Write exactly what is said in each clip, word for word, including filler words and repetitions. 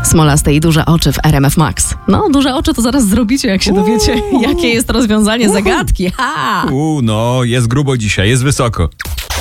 Smolaste i duże oczy w R M F Max. No, duże oczy to zaraz zrobicie, jak się dowiecie, Uuu. jakie jest rozwiązanie Uuu. zagadki. Ha! Uuu, no, jest grubo dzisiaj, jest wysoko.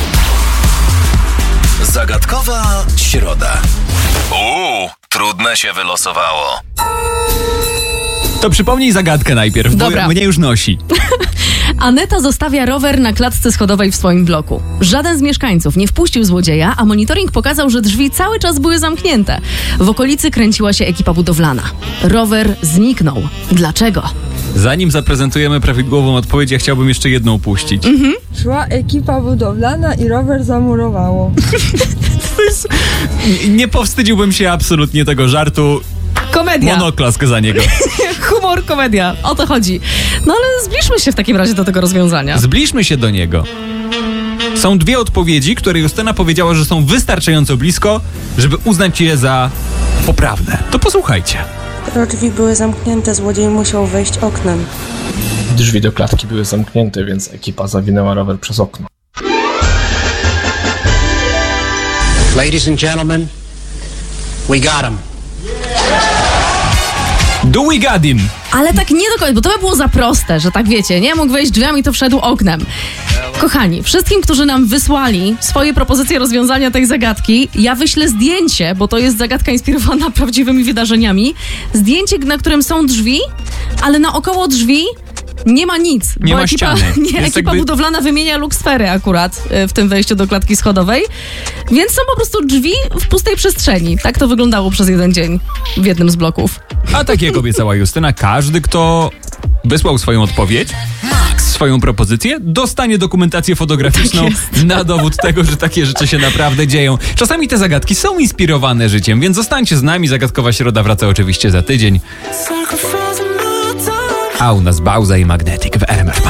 Zagadkowa środa. Uuu, trudne się wylosowało. To przypomnij zagadkę najpierw, Dobra. bo mnie już nosi. Aneta zostawia rower na klatce schodowej w swoim bloku. Żaden z mieszkańców nie wpuścił złodzieja, a monitoring pokazał, że drzwi cały czas były zamknięte. W okolicy kręciła się ekipa budowlana. Rower zniknął. Dlaczego? Zanim zaprezentujemy prawidłową odpowiedź, ja chciałbym jeszcze jedną puścić. Mhm. Szła ekipa budowlana i rower zamurowało. Nie powstydziłbym się absolutnie tego żartu. Komedia. Monoklask za niego. Humor, komedia. O to chodzi. No ale zbliżmy się w takim razie do tego rozwiązania. Zbliżmy się do niego. Są dwie odpowiedzi, które Justyna powiedziała, że są wystarczająco blisko, żeby uznać je za poprawne. To posłuchajcie. Drzwi były zamknięte, złodziej musiał wejść oknem. Drzwi do klatki były zamknięte, więc ekipa zawinęła rower przez okno. Ladies and gentlemen, we got him. Do we got him? Ale tak nie do końca, bo to by było za proste, że tak wiecie, nie? Mógł wejść drzwiami, to wszedł oknem. Kochani, wszystkim, którzy nam wysłali swoje propozycje rozwiązania tej zagadki, ja wyślę zdjęcie, bo to jest zagadka inspirowana prawdziwymi wydarzeniami. Zdjęcie, na którym są drzwi, ale naokoło drzwi nie ma nic. Nie bo ma ekipa, ściany. Nie, Jest ekipa jakby... budowlana wymienia luksfery akurat w tym wejściu do klatki schodowej. Więc są po prostu drzwi w pustej przestrzeni. Tak to wyglądało przez jeden dzień w jednym z bloków. A tak jak obiecała Justyna, każdy, kto wysłał swoją odpowiedź, swoją propozycję, dostanie dokumentację fotograficzną tak na dowód tego, że takie rzeczy się naprawdę dzieją. Czasami te zagadki są inspirowane życiem, więc zostańcie z nami. Zagadkowa Środa wraca oczywiście za tydzień. A u nas Bauza i Magnetic w R M F.